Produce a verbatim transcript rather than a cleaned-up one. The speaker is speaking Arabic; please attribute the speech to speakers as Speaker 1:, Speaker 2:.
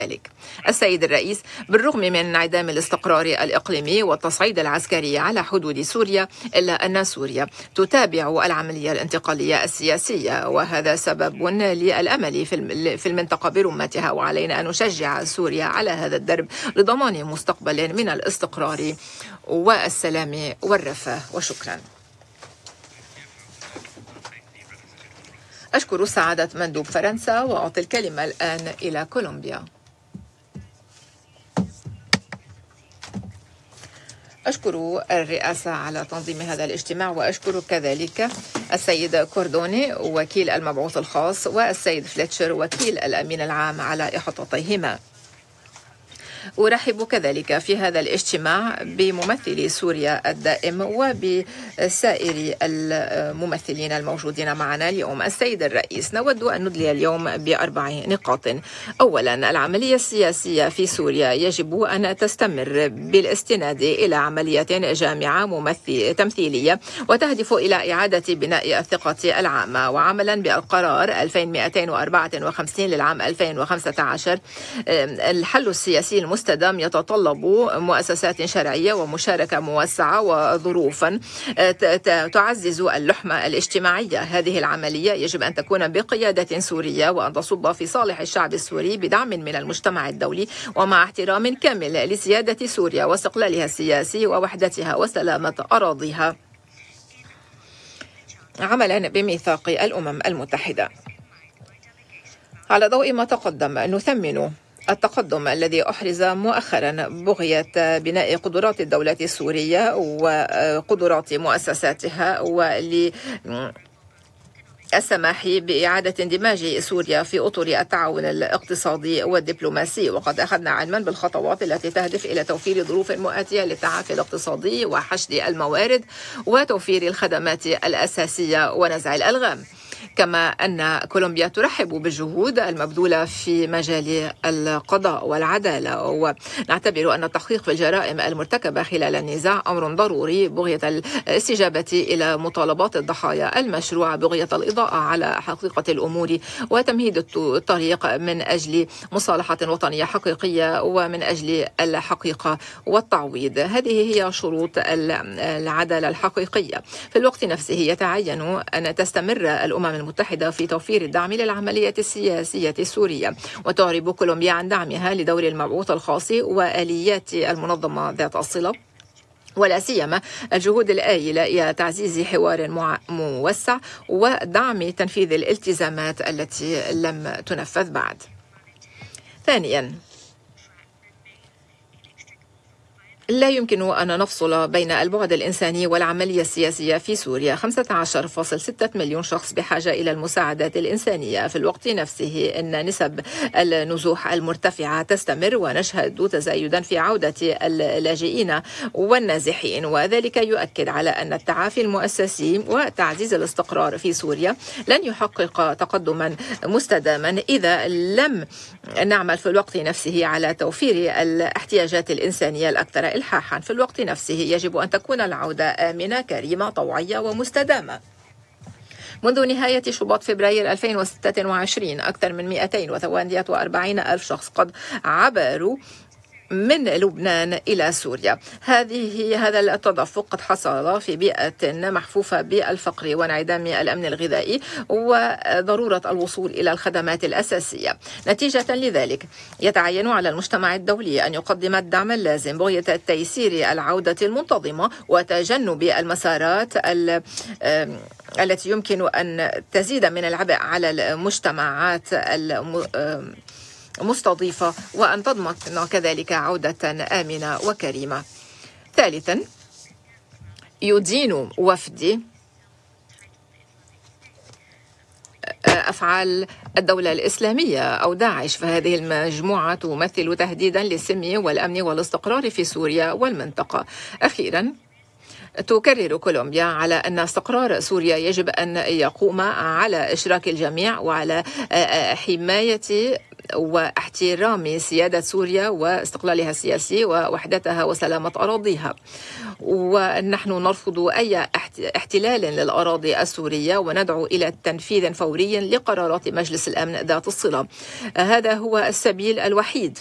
Speaker 1: ذلك. السيد الرئيس: بالرغم من انعدام الاستقرار الإقليمي والتصعيد العسكري على حدود سوريا، إلا أن سوريا تتابع العملية الانتقالية السياسية، وهذا سبب للأمل في المنطقة برمتها، وعلينا أن نشجع سوريا على هذا الدرب لضمان مستقبل من الاستقرار والسلام والرفاه. وشكرا. أشكر سعادة مندوب فرنسا، وأعطي الكلمة الآن إلى كولومبيا. أشكر الرئاسة على تنظيم هذا الاجتماع، وأشكر كذلك السيد كوردوني وكيل المبعوث الخاص والسيد فليتشر وكيل الأمين العام على إحاطتيهما. أرحب كذلك في هذا الاجتماع بممثلي سوريا الدائم وبسائر الممثلين الموجودين معنا اليوم. السيد الرئيس، نود أن ندلي اليوم بأربع نقاط. أولا، العملية السياسية في سوريا يجب أن تستمر بالاستناد إلى عملية جامعة ممثل تمثيلية وتهدف إلى إعادة بناء الثقة العامة، وعملا بالقرار ألفين ومئتين وأربعة وخمسين للعام ألفين وخمسة عشر. الحل السياسي المستدام يتطلب مؤسسات شرعية ومشاركة موسعة وظروفا تعزز اللحمة الاجتماعية. هذه العملية يجب أن تكون بقيادة سورية وأن تصب في صالح الشعب السوري بدعم من المجتمع الدولي، ومع احترام كامل لسيادة سوريا واستقلالها السياسي ووحدتها وسلامة أراضيها، عملا بميثاق الأمم المتحدة. على ضوء ما تقدم، نثمن التقدم الذي أحرز مؤخرا بغية بناء قدرات الدولة السورية وقدرات مؤسساتها، وللسماح بإعادة اندماج سوريا في أطر التعاون الاقتصادي والدبلوماسي. وقد أخذنا علما بالخطوات التي تهدف إلى توفير ظروف مؤاتية للتعافي الاقتصادي وحشد الموارد وتوفير الخدمات الأساسية ونزع الألغام. كما أن كولومبيا ترحب بالجهود المبذولة في مجال القضاء والعدالة، ونعتبر أن التحقيق في الجرائم المرتكبة خلال النزاع أمر ضروري بغية الاستجابة إلى مطالبات الضحايا المشروعة بغية الإضاءة على حقيقة الأمور وتمهيد الطريق من أجل مصالحة وطنية حقيقية ومن أجل الحقيقة والتعويض. هذه هي شروط العدالة الحقيقية. في الوقت نفسه يتعين أن تستمر الأمم المتحدة في توفير الدعم للعملية السياسية السورية، وتعرب كولومبيا عن دعمها لدور المبعوث الخاص وآليات المنظمة ذات الصلة، ولا سيما الجهود الآيلة إلى تعزيز حوار موسع ودعم تنفيذ الالتزامات التي لم تنفذ بعد. ثانيا، لا يمكن أن نفصل بين البعد الإنساني والعملية السياسية في سوريا. خمسة عشر فاصلة ستة مليون شخص بحاجة إلى المساعدات الإنسانية. في الوقت نفسه إن نسب النزوح المرتفعة تستمر، ونشهد تزايدا في عودة اللاجئين والنازحين، وذلك يؤكد على أن التعافي المؤسسي وتعزيز الاستقرار في سوريا لن يحقق تقدما مستداما إذا لم نعمل في الوقت نفسه على توفير الاحتياجات الإنسانية الأكثر إلحاحا. في الوقت نفسه يجب أن تكون العودة آمنة كريمة طوعية ومستدامة. منذ نهاية شباط فبراير ألفين وستة وعشرين أكثر من مئتين وثمانية وأربعين ألف شخص قد عبروا من لبنان إلى سوريا. هذه هذا التدفق قد حصل في بيئة محفوفة بالفقر وانعدام الأمن الغذائي وضرورة الوصول إلى الخدمات الأساسية. نتيجة لذلك يتعين على المجتمع الدولي أن يقدم الدعم اللازم بغية تيسير العودة المنتظمة وتجنب المسارات التي يمكن أن تزيد من العبء على المجتمعات مستضيفة، وأن تضمن كذلك عودة آمنة وكريمة. ثالثا، يدين وفدي أفعال الدولة الإسلامية أو داعش، فهذه المجموعة تمثل تهديدا للسلم والأمن والاستقرار في سوريا والمنطقة. أخيرا، تكرر كولومبيا على أن استقرار سوريا يجب أن يقوم على إشراك الجميع وعلى حماية واحترام سيادة سوريا واستقلالها السياسي ووحدتها وسلامة أراضيها. ونحن نرفض أي احتلال للأراضي السورية وندعو إلى تنفيذ فوري لقرارات مجلس الأمن ذات الصلة. هذا هو السبيل الوحيد